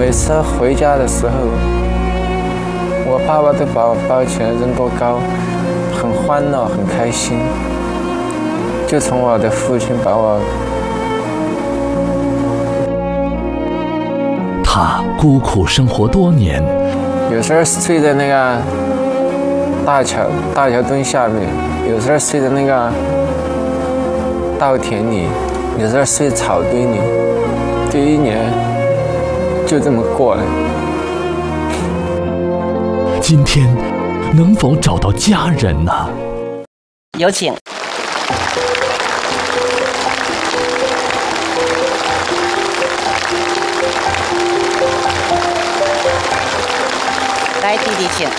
每次回家的时候，我爸爸都把我抱起来扔多高，很欢乐，很开心。就从我的父亲把我， 他孤苦生活多年， 有时候睡在那个大桥墩下面，有时候睡在那个稻田里，有时候睡草堆里。这一年就这么过了。 今天能否找到家人呢？ 有请。来，弟弟请。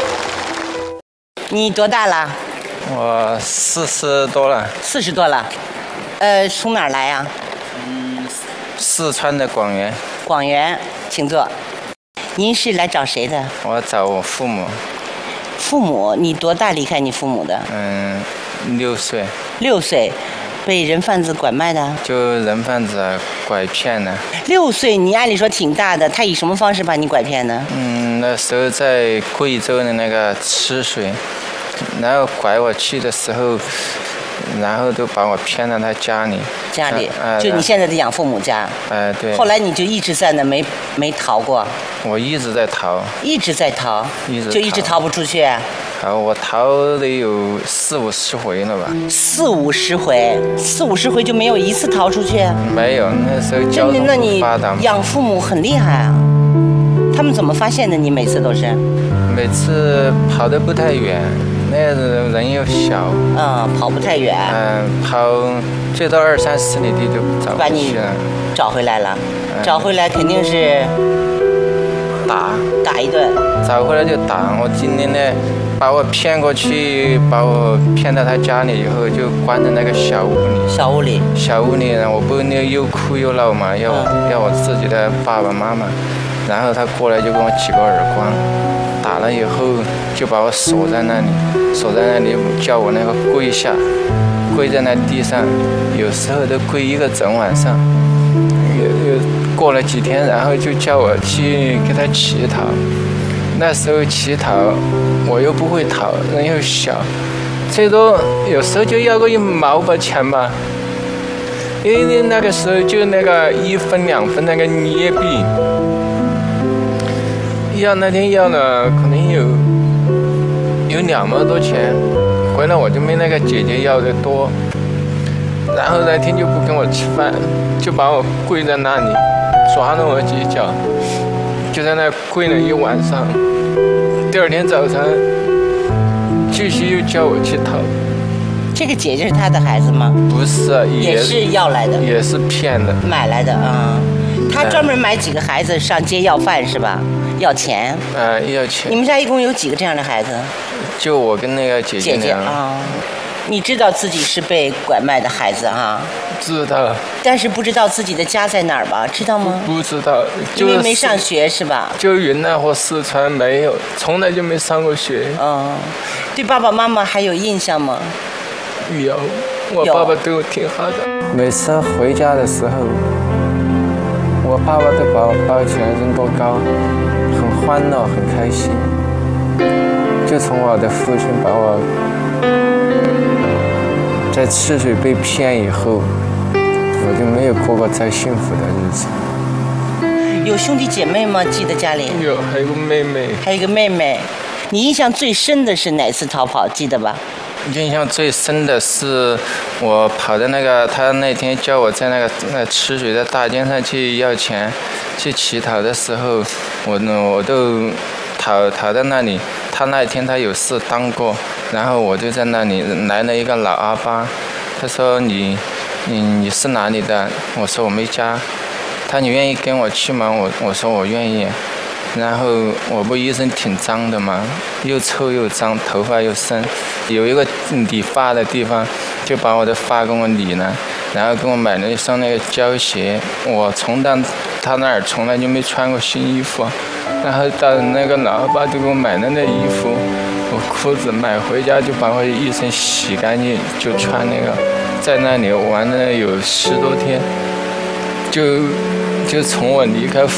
你多大了？ 我40多了。 40多了。从哪儿来呀？ 四川的广元。 广元，请坐。您是来找谁的？ 我找我父母。 父母？你多大离开你父母的 ？6岁。 6岁，被人贩子拐卖的？ 就人贩子拐骗的。 6岁，你按理说挺大的，他以什么方式把你拐骗呢？ 那时候在贵州的那个赤水，然后拐我去的时候，然后都把我骗到他家里。 家里，就你现在的养父母家。 对。 后来你就一直在那没逃过。 我一直在逃。 一直在逃。就一直逃不出去。 我逃得有40-50回了吧。 40-50回，40-50回就没有一次逃出去？ 没有，那时候交通不发达。 那你养父母很厉害啊，他们怎么发现的？你每次都是？ 每次跑得不太远。那人又小， 跑不太远， 跑最多20-30里地就找回去了。 找回来了，找回来肯定是打一顿。 找回来就打。我今天呢，把我骗过去，把我骗到他家里以后，就关在那个小屋里。小屋里，我不又哭又闹嘛，要我自己的爸爸妈妈。然后他过来就给我几个耳光。打了以后就把我锁在那里，叫我那个跪在那地上，有时候都跪一个整晚上。又过了几天，然后就叫我去给他乞讨。那时候乞讨我又不会讨，人又小，最多有时候就要个1毛吧钱吧。因为那个时候就那个1分2分那个捏币。那天要了可能有2毛多钱，回来我就没那个姐姐要的多。然后那天就不跟我吃饭，就把我跪在那里，抓了我几脚，就在那跪了一晚上。第二天早上继续又叫我去讨。 这个姐姐是他的孩子吗？ 不是， 也是要来的， 也是骗的， 买来的啊。他专门买几个孩子上街要饭是吧？要钱。 要钱。 你们家一共有几个这样的孩子？ 就我跟那个姐姐啊。你知道自己是被拐卖的孩子啊？ 知道。但是不知道自己的家在哪儿吧？知道吗？ 不知道。 因为没上学是吧？ 就云南或四川没有，从来就没上过学。 对爸爸妈妈还有印象吗？ 有，我爸爸对我挺好的。每次回家的时候，我爸爸都把我抱起来扔多高，很欢乐，很开心。就从我的父亲把我在赤水被骗以后，我就没有过过再幸福的日子。 有兄弟姐妹吗？记得家里？ 有，还有个妹妹。 还有一个妹妹。你印象最深的是哪次逃跑？记得吧？ 印象最深的是我跑的那个，他那天叫我在那个赤水的大街上去要钱，去乞讨的时候，我都讨到那里。他那天他有事当过，然后我就在那里来了一个老阿伯，他说你是哪里的？我说我没家。他你愿意跟我去吗？我说我愿意。然后我不一身挺脏的嘛，又臭又脏，头发又深，有一个理发的地方，就把我的发给我理了，然后给我买了一双那个胶鞋。我从他那儿从来就没穿过新衣服，然后到那个老爸就给我买了那衣服，我裤子买回家就把我一身洗干净，就穿那个，在那里玩了有10多天，就从我离开